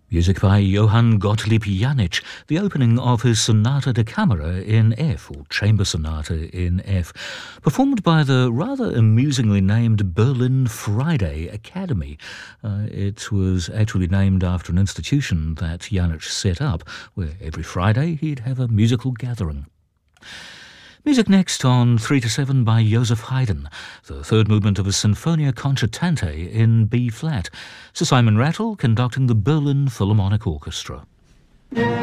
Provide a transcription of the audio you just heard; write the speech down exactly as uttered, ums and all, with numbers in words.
Music by Johann Gottlieb Janitsch, the opening of his Sonata da Camera in F, or Chamber Sonata in F, performed by the rather amusingly named Berlin Friday Academy. Uh, it was actually named after an institution that Janitsch set up, where every Friday he'd have a musical gathering. Music next on three to seven by Joseph Haydn, the third movement of a Sinfonia Concertante in B-flat. Sir Simon Rattle conducting the Berlin Philharmonic Orchestra.